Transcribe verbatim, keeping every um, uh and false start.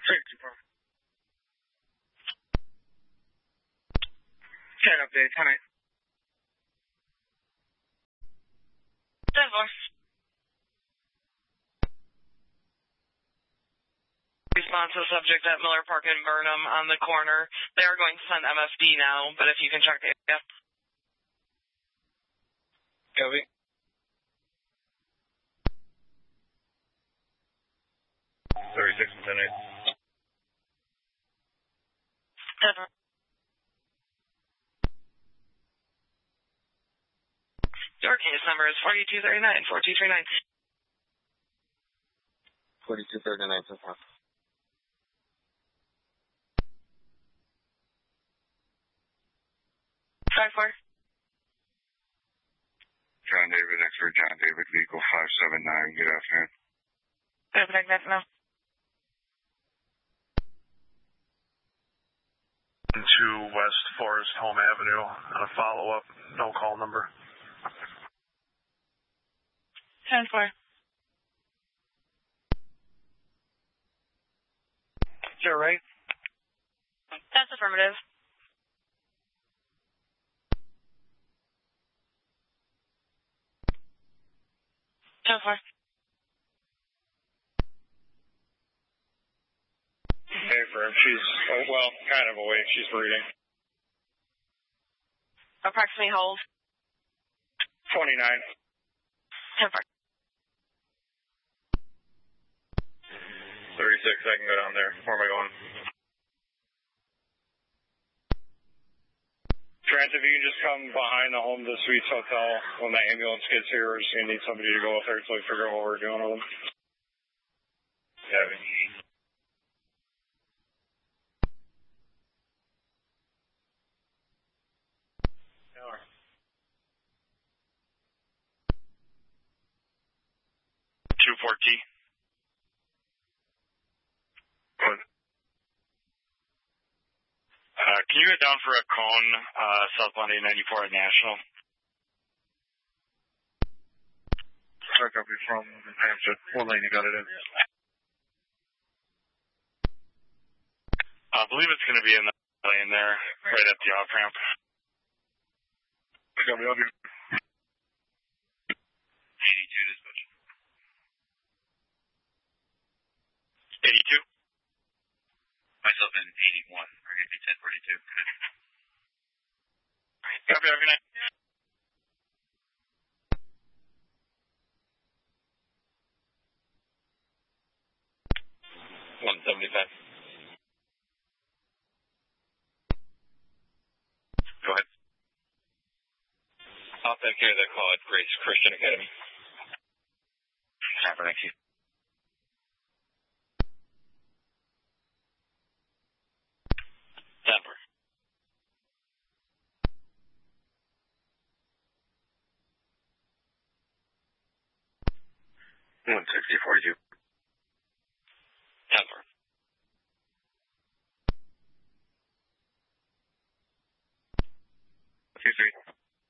ten update, ten eight. ten four. Response to the subject at Miller Park in Burnham on the corner. They are going to send M S D now, but if you can check the area. Copy. thirty-six and ten eight. ten four. Your case number is forty-two thirty-nine, forty-two thirty-nine. forty-two thirty-nine, so far. five four. John David, expert John David, vehicle five seven nine, good afternoon. Good afternoon. To West Forest Home Avenue on a follow-up, no call number. ten four. Sure, right? That's affirmative. ten four. Hey, for him, she's, oh, well, kind of awake. She's breathing. Approximately hold. twenty-nine. ten four. thirty-six, I can go down there. Where am I going? Trent, if you can just come behind the Home to Suites Hotel when the ambulance gets here, we're just going to need somebody to go up there until we figure out what we're doing with them. Yeah. two four T. What? Uh, can you get down for a cone, uh, southbound eight ninety-four at National? Sorry, copy from Hampshire. What lane you got it in? I believe it's going to be in the lane there, right at the off-ramp. Copy, I'll be. eighty-two dispatch. eighty-two? Myself in eighty-one. We're going to be ten forty-two. Copy, have a good night. one seventy-five. Go ahead. I'll take care of that call at Grace Christian Academy. Have a thank you. Denver. one sixty forty-two.